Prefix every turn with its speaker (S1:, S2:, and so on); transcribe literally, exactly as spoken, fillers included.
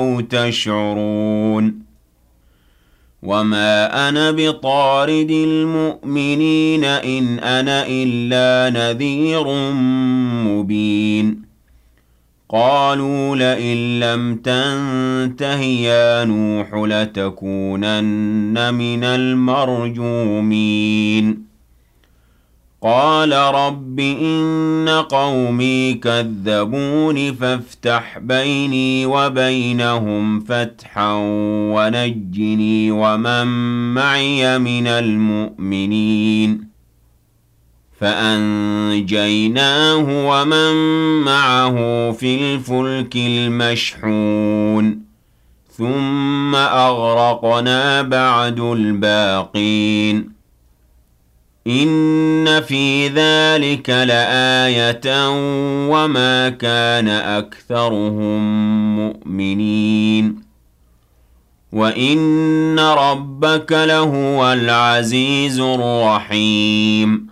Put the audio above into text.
S1: تشعرون وما أنا بطارد المؤمنين إن أنا إلا نذير مبين قالوا لئن لم تنته يا نوح لتكونن من المرجومين قال رب إن قومي كذبون فافتح بيني وبينهم فتحا ونجني ومن معي من المؤمنين فأنجيناه ومن معه في الفلك المشحون ثم أغرقنا بعد الباقين إن في ذلك لآية وما كان أكثرهم مؤمنين وإن ربك لهو العزيز الرحيم